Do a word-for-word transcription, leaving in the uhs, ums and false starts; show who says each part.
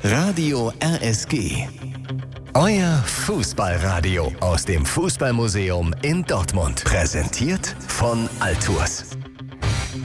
Speaker 1: Radio R S G.
Speaker 2: Euer Fußballradio aus dem Fußballmuseum in Dortmund. Präsentiert von Altours.